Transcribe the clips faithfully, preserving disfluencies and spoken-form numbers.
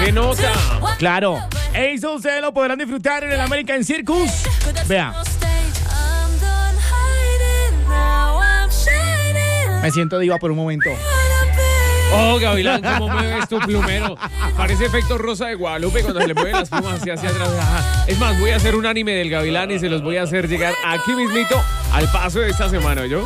¡Qué nota! Claro, eso ustedes lo podrán disfrutar en el American Circus. Vea. Me siento diva por un momento. Oh, Gavilán, ¿cómo mueves tu plumero? Parece efecto Rosa de Guadalupe cuando se le mueven las plumas hacia, hacia atrás. Es más, voy a hacer un anime del Gavilán y se los voy a hacer llegar aquí mismito al paso de esta semana, ¿yo?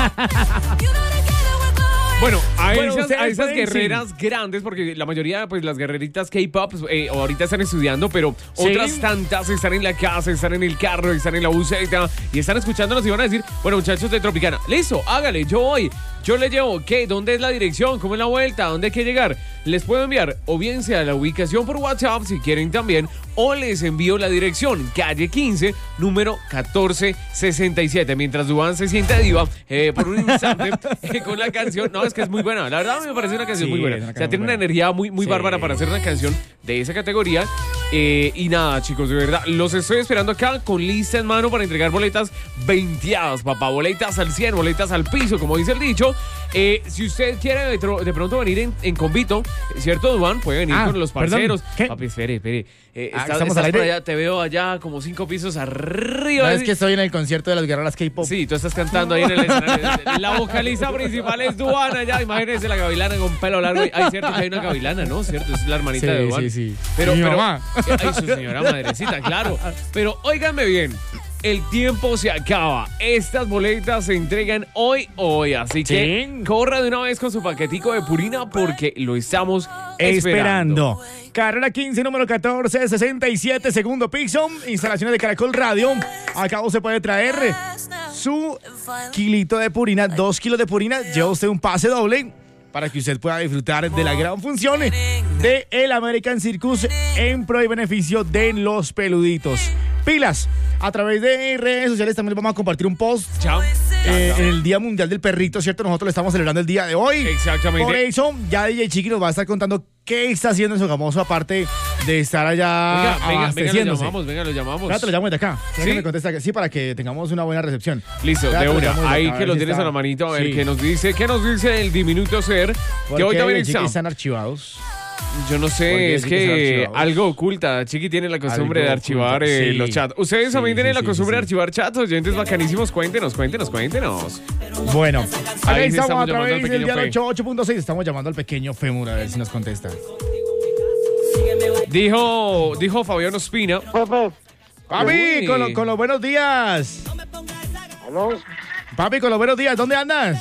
Bueno, a Bueno, esas, a ustedes esas pueden, guerreras sí. grandes, porque la mayoría, pues las guerreritas K-pop eh, ahorita están estudiando, pero Sí. otras tantas están en la casa, están en el carro, están en la buseta y están escuchándonos y van a decir, bueno, muchachos de Tropicana, listo, hágale, yo voy, yo le llevo, ¿qué? ¿Dónde es la dirección? ¿Cómo es la vuelta? ¿Dónde hay que llegar? Les puedo enviar o bien sea la ubicación por WhatsApp si quieren también, o les envío la dirección, calle quince, número catorce sesenta y siete. Mientras Duván se siente diva eh, por un instante eh, con la canción. No, es que es muy buena. La verdad a mí me parece una canción Sí, muy buena. es una O sea, canción tiene muy una buena. energía muy, muy Sí. bárbara para hacer una canción de esa categoría. Eh, y nada, chicos, de verdad, los estoy esperando acá con lista en mano para entregar boletas veinteadas, papá. Boletas al cien, boletas al piso, como dice el dicho. Eh, si usted quiere de, tro- de pronto venir en, en convito, ¿cierto, Duván? Puede venir Ah, con los perdón, parceros. ¿qué? Papi, espere, espere. Eh, Ah, estás, ¿estamos estás al aire? por allá, te veo allá como cinco pisos arriba. No, es que estoy en el concierto de las guerreras K-pop. Sí, tú estás cantando ahí en el escenario. La vocalista principal es Duana, ya. Imagínense la gavilana con pelo largo. Ay, cierto que hay una gavilana, ¿no? Cierto, es la hermanita Sí, de Duan. sí, sí. Pero, Mi pero, mamá. Ay, su señora madrecita, claro. Pero óiganme bien. El tiempo se acaba. Estas boletas se entregan hoy, hoy. Así que Sí. corra de una vez con su paquetico de Purina porque lo estamos esperando. Esperando. Carrera quince, número catorce sesenta y siete, segundo piso. Instalaciones de Caracol Radio. Acá usted puede traer su kilito de Purina, dos kilos de Purina. Lleva usted un pase doble para que usted pueda disfrutar de la gran función de el American Circus en pro y beneficio de los peluditos. Pilas, a través de redes sociales también les vamos a compartir un post Chao. eh, en el Día Mundial del Perrito, ¿cierto? Nosotros lo estamos celebrando el día de hoy. Exactamente. Por eso, ya D J Chiqui nos va a estar contando qué está haciendo en su famoso, aparte de estar allá Venga, venga, venga, lo abasteciéndose. llamamos, venga, lo llamamos. Espérate, lo llamo desde acá. ¿Sí? Que me contesta que sí, para que tengamos una buena recepción. Listo, Espérate, de lo llamo una. desde Ahí acá, a que ver lo si tienes está- a la manito, a ver Sí. qué nos dice, qué nos dice el diminuto ser. ¿Por Que hoy qué también D J Chiqui está. están archivados? Yo no ¿Por qué sé, es sí que están que archivados? algo oculta. Chiqui tiene la costumbre Algo de archivar oculta, eh, sí. los chats. Ustedes Sí, también tienen sí, la sí, costumbre sí, de sí. archivar chats, oyentes bacanísimos. Cuéntenos, cuéntenos, cuéntenos. Bueno, acá Ahí estamos estamos a llamando al través del pequeño día Fe. ochenta y ocho punto seis. Estamos llamando al pequeño Fémur a ver si nos contesta. Dijo, dijo Fabián Ospina. Papi, Uy. con, lo- con los buenos días. ¿Aló? Papi, con los buenos días. ¿Dónde andas?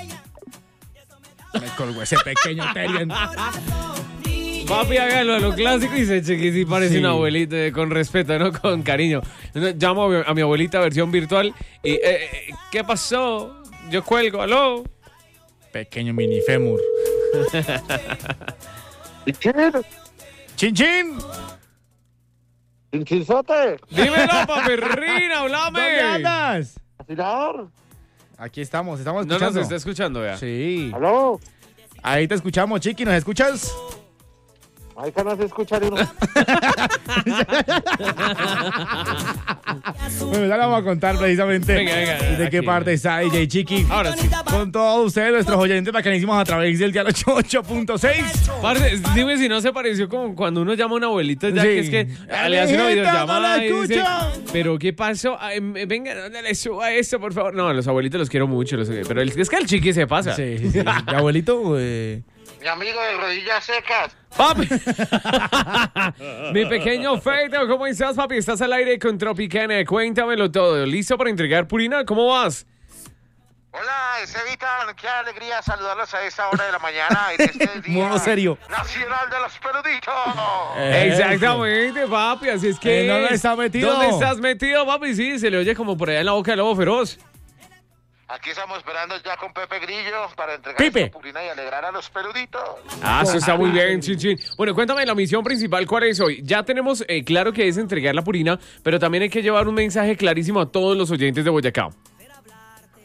Me colgó ese pequeño Terian. Papi, hágalo a lo clásico y se cheque si parece Sí. una abuelita, eh, con respeto, ¿no? Con cariño. Llamo a mi, a mi abuelita versión virtual y, eh, eh, ¿qué pasó? Yo cuelgo, ¿aló? Pequeño mini Fémur. ¿Y quién? Chin, chin. ¿Chinchizote? Dímelo, paperrina, hablame. ¿Dónde andas? ¿Afilador? Aquí estamos, estamos No escuchando. nos está escuchando, vea. Sí. ¿Aló? Ahí te escuchamos, Chiqui. ¿Nos escuchas? Ahí que no se escucha ni uno. Bueno, ya le vamos a contar precisamente Venga, venga, de qué aquí. parte está D J Chiqui. Ahora sí. Con todos ustedes, nuestros oyentes bacanísimos a través del dial ochenta y ocho punto seis. Parce, dime si no se pareció como cuando uno llama a una abuelita, ya Sí. que es que ah, le hace una Amiguita, videollamada no la y dice, escucho. pero ¿qué pasó? Ay, m- venga, ¿dónde le suba esto, por favor? No, los abuelitos los quiero mucho, los- pero el- es que el chiqui se pasa. Sí, sí, sí. ¿Y abuelito? Eh... Mi amigo de rodillas secas. Papi. Mi pequeño Feito, ¿cómo estás, papi? Estás al aire con Tropicana. Cuéntamelo todo. ¿Listo para entregar Purina? ¿Cómo vas? Hola, Estevitan. Qué alegría saludarlos a esta hora de la mañana. En este día Modo serio. nacional de los peluditos. Eh, Exactamente, papi. Así es que. ¿En dónde está metido? ¿Dónde estás metido, papi? Sí, se le oye como por allá en la boca del lobo feroz. Aquí estamos esperando ya con Pepe Grillo para entregar Pipe. esta purina y alegrar a los peluditos. Ah, eso está muy bien, chin, chin. Bueno, cuéntame la misión principal, ¿cuál es hoy? Ya tenemos eh, claro que es entregar la Purina, pero también hay que llevar un mensaje clarísimo a todos los oyentes de Boyacá.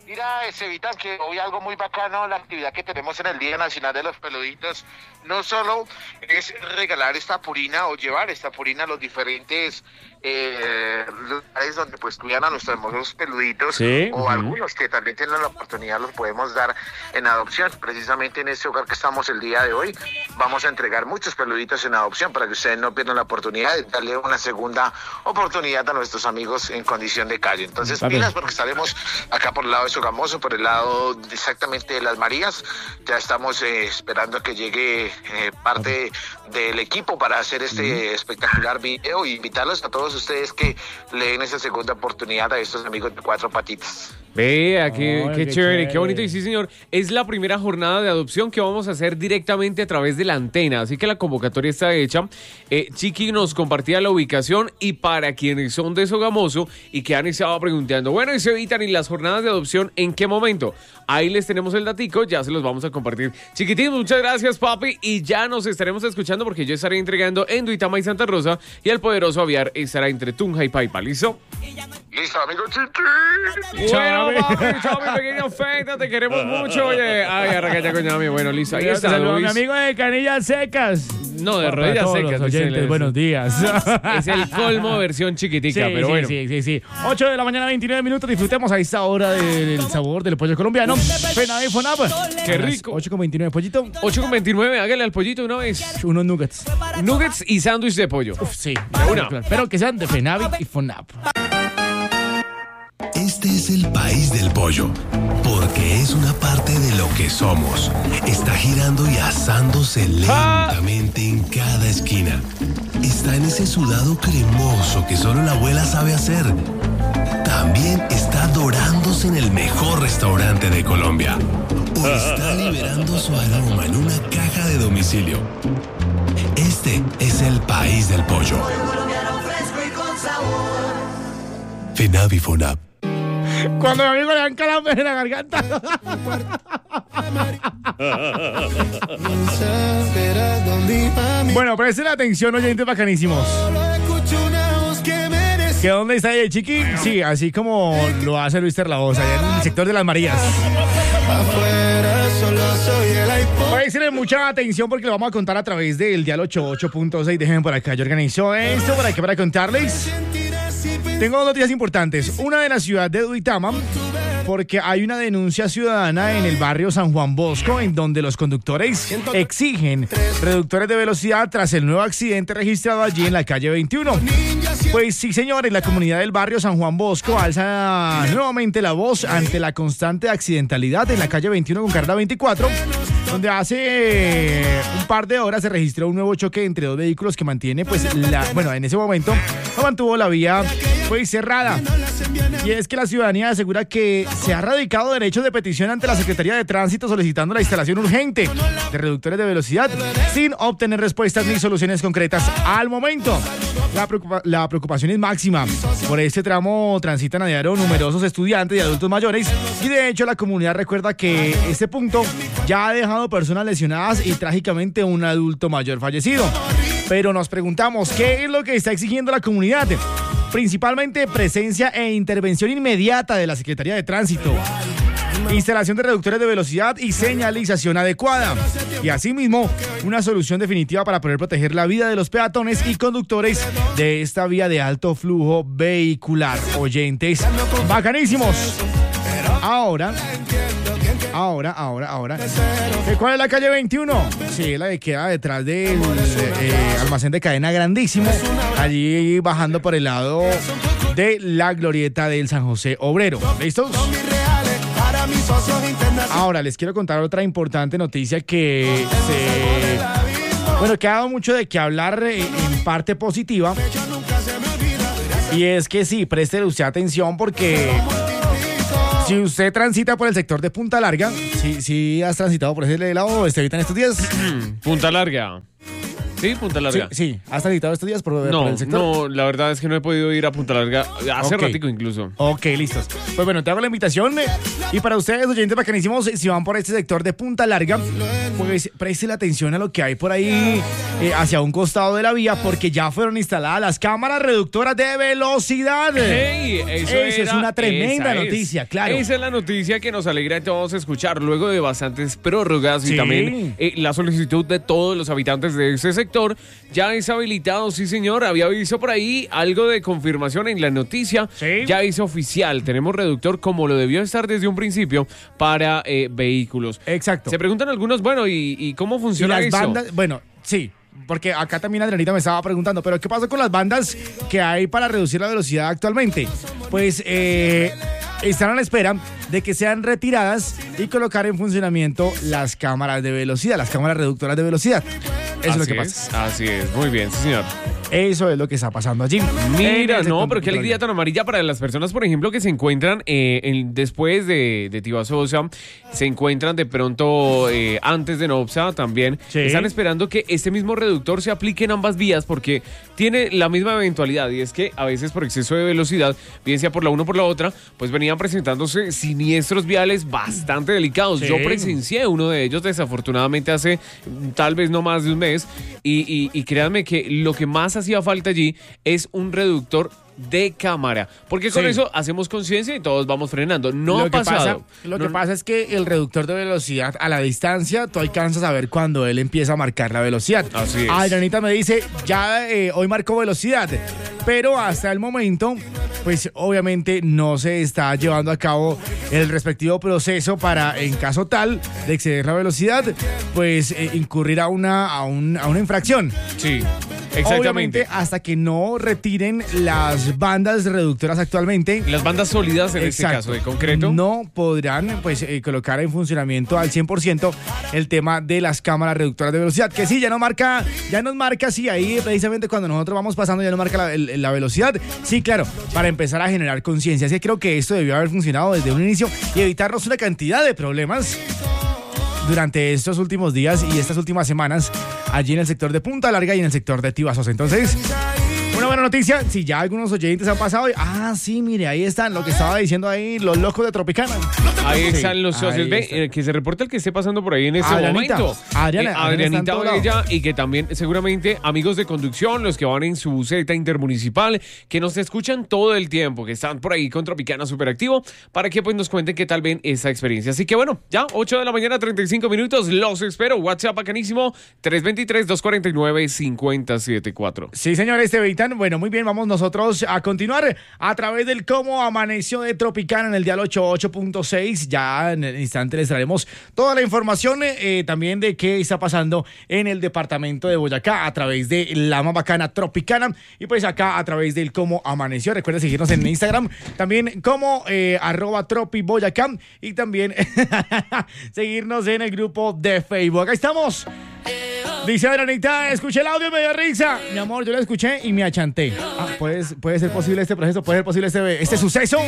Mira, Estevitan, que hoy algo muy bacano, la actividad que tenemos en el Día Nacional de los Peluditos, no solo es regalar esta purina o llevar esta purina a los diferentes eh, lugares donde pues cuidan a nuestros hermosos peluditos, sí, o uh-huh. algunos que también tienen la oportunidad los podemos dar en adopción. Precisamente en este hogar que estamos el día de hoy, vamos a entregar muchos peluditos en adopción para que ustedes no pierdan la oportunidad de darle una segunda oportunidad a nuestros amigos en condición de calle. Entonces, Papi. pilas, porque estaremos acá por el lado de Sogamoso, por el lado de exactamente de Las Marías. Ya estamos eh, esperando que llegue eh, parte del equipo para hacer este espectacular video y invitarlos a todos ustedes que le den esa segunda oportunidad a estos amigos de Cuatro Patitas. Vea, qué, Ay, qué, qué chévere, chévere. qué bonito. Y sí, señor, es la primera jornada de adopción que vamos a hacer directamente a través de la antena. Así que la convocatoria está hecha. Eh, Chiqui nos compartía la ubicación y para quienes son de Sogamoso y que han estado preguntando, bueno, y se evitan y las jornadas de adopción, ¿en qué momento? Ahí les tenemos el datico, ya se los vamos a compartir. Chiquitín, muchas gracias, papi. Y ya nos estaremos escuchando porque yo estaré entregando en Duitama y Santa Rosa y el poderoso Aviar estará entre Tunja y Paipa. ¿Listo? Listo, amigo Chiqui. Bueno, papi, chao, mi pequeño Feta, te queremos mucho. Oye, ay, arranca ya con mi bueno, listo. Ahí Te está, saluda mi Luis. amigo de Canillas Secas. No, de Para rodillas todos secas. los oyentes, dice él. buenos días. Es el colmo versión chiquitica, Sí, pero sí, bueno. sí, sí, sí. ocho de la mañana, veintinueve minutos. Disfrutemos a esta hora del sabor del pollo colombiano. Pena de Fonap. Qué rico. ocho con veintinueve, pollito. ocho con veintinueve, hágale al pollito una vez. Unos nuggets. Nuggets y sándwich de pollo. Uf, sí. una. Pero que sean de Fenavi y Fonap. Este es el país del pollo, porque es una parte de lo que somos. Está girando y asándose lentamente en cada esquina. Está en ese sudado cremoso que solo la abuela sabe hacer. También está dorándose en el mejor restaurante de Colombia. O está liberando su aroma en una caja de domicilio. Este es el país del pollo. Fenavi Fonap. Cuando mi amigo le dan calambre en la garganta. Bueno, presten atención, oyentes bacanísimos. ¿Que dónde está el Chiqui? Sí, así como lo hace Luis Terlaosa, allá en el sector de Las Marías. Presten mucha atención porque lo vamos a contar a través del dial ochenta y ocho punto seis. Déjenme por acá, yo organizo esto para que para contarles. Tengo dos noticias importantes. Una de la ciudad de Duitama, porque hay una denuncia ciudadana en el barrio San Juan Bosco, en donde los conductores exigen reductores de velocidad tras el nuevo accidente registrado allí en la calle veintiuno. Pues sí, señores, la comunidad del barrio San Juan Bosco alza nuevamente la voz ante la constante accidentalidad en la calle veintiuno con carrera veinticuatro, donde hace un par de horas se registró un nuevo choque entre dos vehículos que mantiene, pues, la, bueno, en ese momento no mantuvo la vía, pues, cerrada. Y es que la ciudadanía asegura que se ha radicado derechos de petición ante la Secretaría de Tránsito solicitando la instalación urgente de reductores de velocidad sin obtener respuestas ni soluciones concretas al momento. La, preocupa- la preocupación es máxima. Por este tramo transitan a diario numerosos estudiantes y adultos mayores y de hecho la comunidad recuerda que este punto ya ha dejado personas lesionadas y trágicamente un adulto mayor fallecido. Pero nos preguntamos, ¿qué es lo que está exigiendo la comunidad? Principalmente presencia e intervención inmediata de la Secretaría de Tránsito, instalación de reductores de velocidad y señalización adecuada. Y asimismo, una solución definitiva para poder proteger la vida de los peatones y conductores de esta vía de alto flujo vehicular. Oyentes bacanísimos. Ahora, ahora, ahora, ahora. ¿Cuál es la calle veintiuno? Sí, la que queda detrás del eh, almacén de cadena grandísimo. Allí bajando por el lado de la glorieta del San José Obrero. ¿Listos? Ahora les quiero contar otra importante noticia que se... Bueno, que ha dado mucho de qué hablar eh, en parte positiva. Y es que sí, preste usted atención porque si usted transita por el sector de Punta Larga, si sí, sí has transitado por ese lado, Estevitan, estos días. Punta Larga. Sí, Punta Larga. Sí, sí. ¿Has transitado estos días por, No, por el sector? no, la verdad es que no he podido ir a Punta Larga hace Ok. ratico incluso. Ok, listos. Pues bueno, te hago la invitación. eh, Y para ustedes, oyentes bacanísimos, si van por este sector de Punta Larga, pues presten atención a lo que hay por ahí eh, hacia un costado de la vía, porque ya fueron instaladas las cámaras reductoras de velocidad. Hey, eso Eso es era- una tremenda esa es. noticia, claro. Esa es la noticia que nos alegra a todos escuchar luego de bastantes prórrogas y Sí. también eh, la solicitud de todos los habitantes de ese sector. Ya es habilitado, sí señor, había visto por ahí algo de confirmación en la noticia. Sí. Ya es oficial, tenemos reductor como lo debió estar desde un principio para eh, vehículos. Exacto. Se preguntan algunos, bueno, ¿y, y cómo Y funciona las eso? bandas, bueno, sí, porque acá también Adrianita me estaba preguntando, pero ¿qué pasa con las bandas que hay para reducir la velocidad actualmente? Pues eh, están a la espera de que sean retiradas y colocar en funcionamiento las cámaras de velocidad, las cámaras reductoras de velocidad. Eso es lo Así que pasa. es, así es, muy bien, sí señor. Eso es lo que está pasando allí. En Mira, el no, sector pero qué alegría tan amarilla para las personas, por ejemplo, que se encuentran eh, en- después de, de Tibasosa, se encuentran de pronto eh, antes de Nopsa también. Sí. Están esperando que este mismo reductor se aplique en ambas vías porque tiene la misma eventualidad y es que a veces por exceso de velocidad, bien sea por la una o por la otra, pues venían presentándose siniestros viales bastante delicados. Sí. Yo presencié uno de ellos desafortunadamente hace mm, tal vez no más de un mes y, y, y créanme que lo que más hacía falta allí es un reductor de cámara, porque con Sí. eso hacemos conciencia y todos vamos frenando. No lo ha que pasado. Pasa, lo No- que pasa es que el reductor de velocidad a la distancia, tú alcanzas a ver cuando él empieza a marcar la velocidad. Así es. Adrianita me dice, ya eh, hoy marcó velocidad, pero hasta el momento, pues obviamente no se está llevando a cabo el respectivo proceso para, en caso tal de exceder la velocidad, pues eh, incurrir a una, a, un- a una infracción. Sí, exactamente. Obviamente, hasta que no retiren las bandas reductoras actualmente. Las bandas sólidas, en este Exacto. caso de concreto. No podrán pues eh, colocar en funcionamiento al cien por ciento el tema de las cámaras reductoras de velocidad, que sí, ya no marca, ya nos marca, sí, ahí precisamente cuando nosotros vamos pasando ya no marca la, el- la velocidad. Sí, claro, para empezar a generar conciencia. Así que creo que esto debió haber funcionado desde un inicio y evitarnos una cantidad de problemas durante estos últimos días y estas últimas semanas allí en el sector de Punta Larga y en el sector de Tibasos. Entonces, una buena noticia, si ya algunos oyentes han pasado, y- ah, sí, mire, ahí están, lo que estaba diciendo ahí, los locos de Tropicana. Ahí Sí, están los socios. ahí Ve, está. eh, que se reporta el que esté pasando por ahí en este Adrianita. momento. Adriana, Eh, Adriana está en Adrianita todo lado. Bella y que también seguramente amigos de conducción, los que van en su buseta intermunicipal, que nos escuchan todo el tiempo, que están por ahí con Tropicana Superactivo, para que pues nos cuenten qué tal ven esa experiencia. Así que bueno, ya ocho de la mañana, treinta y cinco minutos, los espero. WhatsApp bacanísimo, tres dos tres, dos cuatro nueve, cinco cero siete cuatro. Sí, señor Esteban. Bueno, muy bien, vamos nosotros a continuar a través del cómo amaneció de Tropicana en el dial ochenta y ocho punto seis. Ya en el instante les traeremos toda la información eh, también de qué está pasando en el departamento de Boyacá a través de la más bacana Tropicana y pues acá a través del cómo amaneció. Recuerden seguirnos en Instagram también como eh, arroba Tropi Boyacá y también seguirnos en el grupo de Facebook. Acá estamos. Dice Adrianita, escuché el audio y me dio risa. Mi amor, yo lo escuché y me achanté. Ah, ¿puede, puede ser posible este proceso, puede ser posible este, este suceso.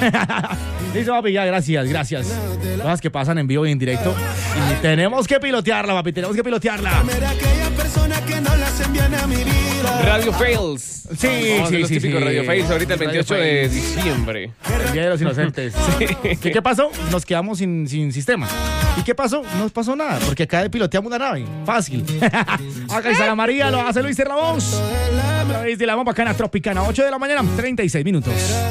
Listo, papi, ya, gracias, gracias. Cosas que pasan en vivo y en directo. Y tenemos que pilotearla, papi, tenemos que pilotearla. Radio Fails. Sí, Vamos a sí, los sí, típicos sí. Radio Fails ahorita el Radio veintiocho de Fails. diciembre. El Día de los Inocentes. ¿Qué, qué pasó? Nos quedamos sin, sin sistema. ¿Y qué pasó? No nos pasó nada, porque acá piloteamos una nave. Fácil. Acá está la María, lo hace Luis Ramos. A través de la más bacana Tropicana, ocho de la mañana, treinta y seis minutos.